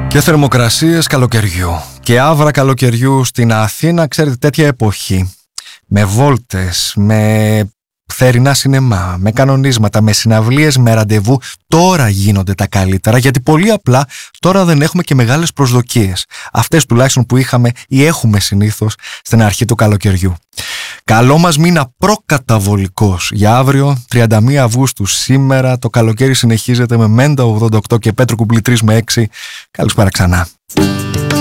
Και θερμοκρασίες καλοκαιριού και άβρα καλοκαιριού στην Αθήνα, ξέρετε, τέτοια εποχή, με βόλτες, με θερινά σινεμά, με κανονίσματα, με συναυλίες, με ραντεβού, τώρα γίνονται τα καλύτερα, γιατί πολύ απλά τώρα δεν έχουμε και μεγάλες προσδοκίες, αυτές τουλάχιστον που είχαμε ή έχουμε συνήθως στην αρχή του καλοκαιριού. Καλό μας μήνα προκαταβολικός για αύριο, 31 Αυγούστου σήμερα. Το καλοκαίρι συνεχίζεται με Μέντα 88 και Πέτρο Κουμπλή 3 με 6. Καλησπέρα ξανά.